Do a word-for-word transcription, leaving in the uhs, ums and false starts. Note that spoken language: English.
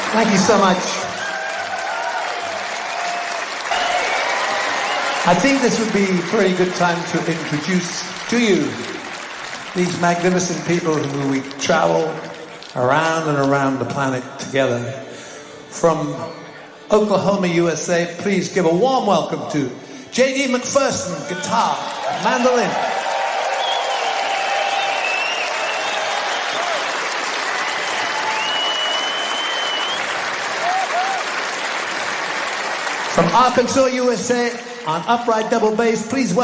Thank you so much. I think this would be a very good time to introduce to you these magnificent people who we travel around and around the planet together. From Oklahoma, U S A, please give a warm welcome to J D McPherson, guitar, mandolin. From Arkansas, U S A, on upright double bass, please welcome